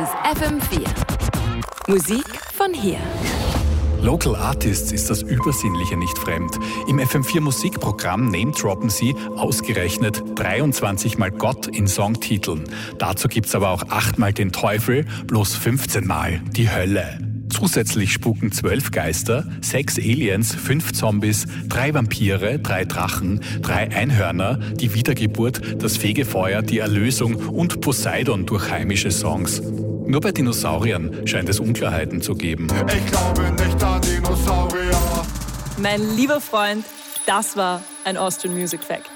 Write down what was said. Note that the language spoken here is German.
ist FM4. Musik von hier. Local Artists ist das Übersinnliche nicht fremd. Im FM4 Musikprogramm name-droppen sie ausgerechnet 23 Mal Gott in Songtiteln. Dazu gibt's aber auch 8 Mal den Teufel, bloß 15 Mal die Hölle. Zusätzlich spuken 12 Geister, 6 Aliens, 5 Zombies, 3 Vampire, 3 Drachen, 3 Einhörner, die Wiedergeburt, das Fegefeuer, die Erlösung und Poseidon durch heimische Songs. Nur bei Dinosauriern scheint es Unklarheiten zu geben. Ich glaube nicht an Dinosaurier. Mein lieber Freund, das war ein Austrian Music Fact.